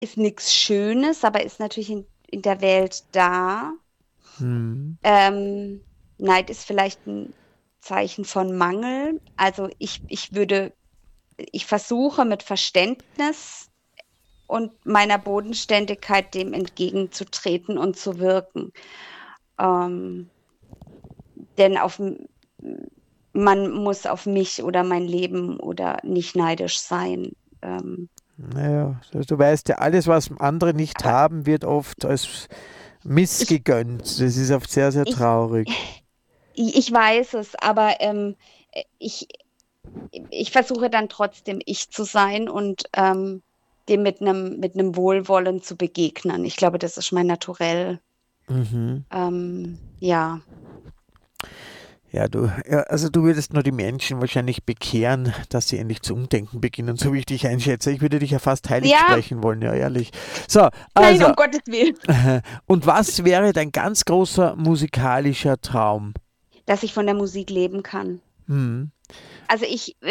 ist nichts Schönes, aber ist natürlich in der Welt da. Hm. Ähm, Neid ist vielleicht ein Zeichen von Mangel. Also ich versuche mit Verständnis und meiner Bodenständigkeit dem entgegenzutreten und zu wirken. Ähm, denn man muss auf mich oder mein Leben oder nicht neidisch sein. Ähm, Naja, also du weißt ja, alles, was andere nicht aber haben, wird oft als ich, missgegönnt. Das ist oft sehr, sehr ich, traurig. ich weiß es, aber ich, ich versuche dann trotzdem ich zu sein und dem mit einem Wohlwollen zu begegnen. Ich glaube, das ist mein Naturell. Mhm. Ja. Ja, also du würdest nur die Menschen wahrscheinlich bekehren, dass sie endlich zu umdenken beginnen, so wie ich dich einschätze. Ich würde dich ja fast heilig Ja, sprechen wollen, ja, ehrlich. So, nein, also, um Gottes Willen. und was wäre dein ganz großer musikalischer Traum? Dass ich von der Musik leben kann. Hm. Also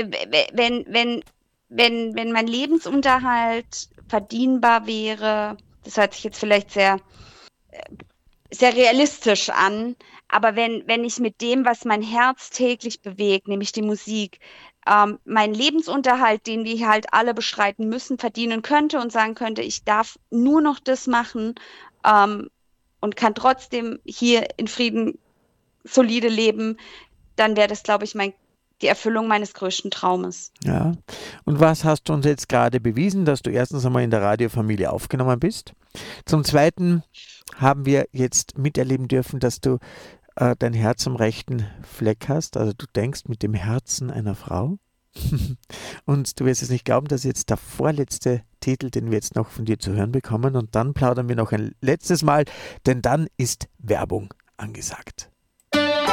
wenn mein Lebensunterhalt verdienbar wäre, das hört sich jetzt vielleicht sehr realistisch an, aber wenn ich mit dem, was mein Herz täglich bewegt, nämlich die Musik, meinen Lebensunterhalt, den wir hier halt alle bestreiten müssen, verdienen könnte und sagen könnte, ich darf nur noch das machen, ähm, und kann trotzdem hier in Frieden solide leben, dann wäre das, glaube ich, die Erfüllung meines größten Traumes. Ja. Und was hast du uns jetzt gerade bewiesen, dass du erstens einmal in der Radiofamilie aufgenommen bist? Zum Zweiten haben wir jetzt miterleben dürfen, dass du dein Herz am rechten Fleck hast. Also du denkst mit dem Herzen einer Frau. Und du wirst es nicht glauben, das ist jetzt der vorletzte Titel, den wir jetzt noch von dir zu hören bekommen. Und dann plaudern wir noch ein letztes Mal, denn dann ist Werbung angesagt.